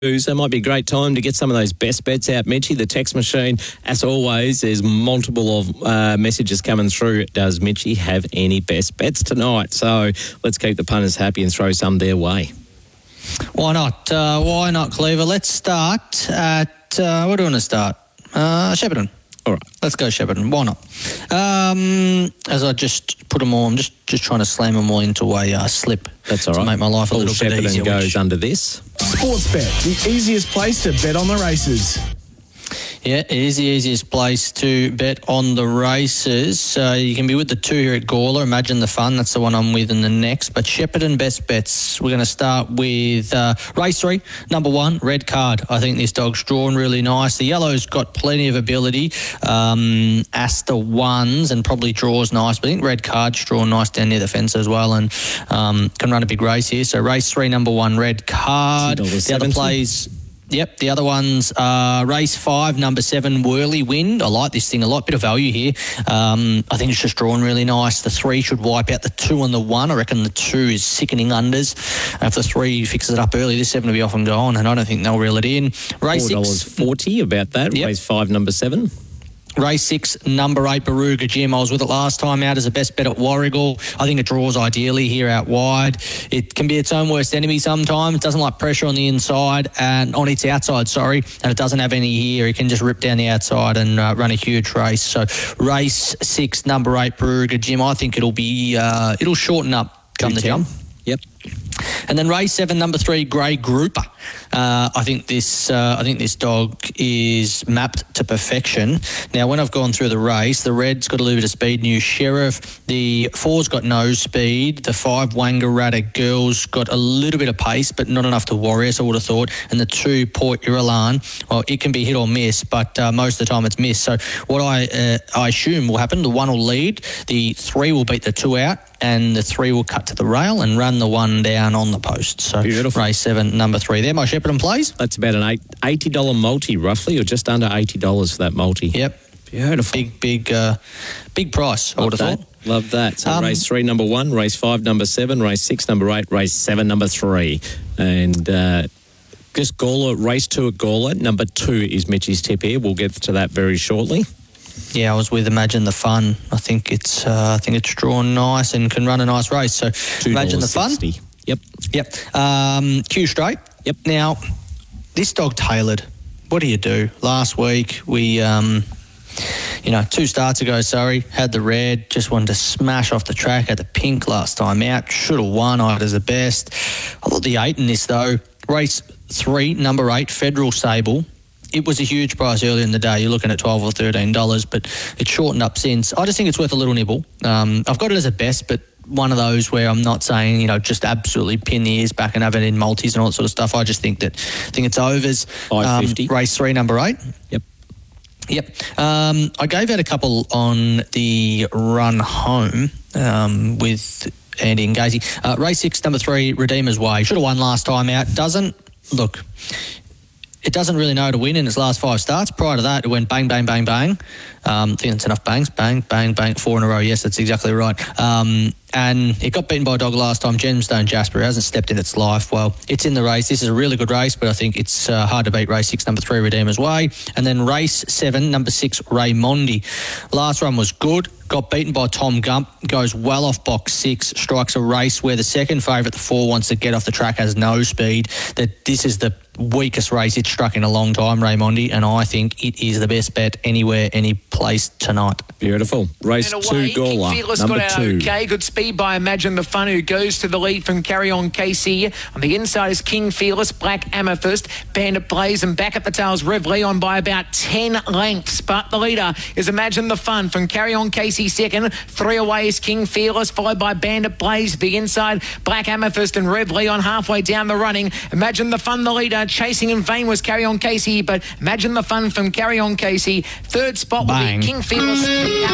So it might be a great time to get some of those best bets out, Mitchie. The text machine, as always, there's multiple of messages coming through. Does Mitchie have any best bets tonight? So let's keep the punters happy and throw some their way. Why not? Why not, Cleaver? Let's start at, where do you want to start? Shepparton. All right. Let's go Shepparton. Why not? As I just put them all, I'm just trying to slam them all into a slip. That's all right. To make my life a little bit easier. Shepparton goes under this. Sportsbet, the easiest place to bet on the races. Yeah, it is the easiest place to bet on the races. You can be with the two here at Gawler. Imagine the Fun. That's the one I'm with in the next. But Shepparton best bets. We're going to start with race 3, number 1, Red Card. I think this dog's drawn really nice. The yellow's got plenty of ability. Asta ones and probably draws nice. But I think Red Card's drawn nice down near the fence as well and can run a big race here. So race 3, number 1, Red Card. The other plays... Yep, the other ones are race 5, number 7, Whirlywin. I like this thing a lot, bit of value here. I think it's just drawn really nice. The 3 should wipe out the 2 and the 1. I reckon the 2 is sickening unders. If the 3 fixes it up early, this 7 will be off and gone, and I don't think they'll reel it in. Race $4.40 about that. Yep. Race 5, number 7. Race 6, number 8, Baruga Jim. I was with it last time out as a best bet at Warragul. I think it draws ideally here out wide. It can be its own worst enemy sometimes. It doesn't like pressure on the inside and on its outside, and it doesn't have any here. It can just rip down the outside and run a huge race. So race 6, number 8, Baruga Jim. I think it'll be it'll shorten up come the jump. Yep. And then race 7, number 3, Grey Grouper. I think this dog is mapped to perfection. Now, when I've gone through the race, the red's got a little bit of speed, New Sheriff. The 4's got no speed. The 5, Wangaratta Girls, got a little bit of pace, but not enough to worry us, I would have thought. And the 2, Port Iralan, well, it can be hit or miss, but most of the time it's missed. So what I assume will happen, the 1 will lead, the 3 will beat the 2 out, and the 3 will cut to the rail and run the 1 down on the post. So beautiful. Race 7, number 3. They're my Shepparton plays. That's about an $80 multi, roughly, or just under $80 for that multi. Yep. Beautiful. Big price, I would have thought. Love that. So race 3, number 1, race 5, number 7, race 6, number 8, race 7, number 3. And just Gawler, race 2 at Gawler. Number 2 is Mitchie's tip here. We'll get to that very shortly. Yeah, I was with Imagine the Fun. I think it's drawn nice and can run a nice race. So Imagine the Fun. Yep. Q straight. Yep. Now, this dog tailored. What do you do? Last week we 2 starts ago, had the red, just wanted to smash off the track, had the pink last time out, should have won, I had as the best. I thought the 8 in this though, race 3, number 8, Federal Sable. It was a huge price earlier in the day. You're looking at $12 or $13, but it's shortened up since. I just think it's worth a little nibble. I've got it as a best, but one of those where I'm not saying, just absolutely pin the ears back and have it in multis and all that sort of stuff. I just think it's overs. $5.50. Race 3, number 8. Yep. I gave out a couple on the run home with Andy and Gazy. Race 6, number 3, Redeemer's Way. Should have won last time out. It doesn't really know how to win in its last 5 starts. Prior to that, it went bang, bang, bang, bang. I think it's enough bangs. Bang, bang, bang. 4 in a row. Yes, that's exactly right. And it got beaten by a dog last time, Gemstone Jasper. It hasn't stepped in its life. Well, it's in the race. This is a really good race, but I think it's hard to beat race 6, number 3, Redeemer's Way. And then race 7, number 6, Raymondi. Last run was good. Got beaten by Tom Gump, goes well off box 6, strikes a race where the second favourite, the 4, wants to get off the track, has no speed. That this is the weakest race it's struck in a long time, Raymondi, and I think it is the best bet anywhere, any place tonight. Beautiful. Race 2, Gawler, number 2. Okay, good speed by Imagine the Fun, who goes to the lead from Carry On Casey. On the inside is King Fearless, Black Amethyst, Bandit Blaze, and back at the tails, Rev Leon by about 10 lengths. But the leader is Imagine the Fun from Carry On Casey second. 3 away is King Fearless, followed by Bandit Blaze. The inside, Black Amethyst and Rev Leon halfway down the running. Imagine the Fun, the leader. Chasing in vain was Carry On Casey, but Imagine the Fun from Carry On Casey. Third spot will be King Fearless.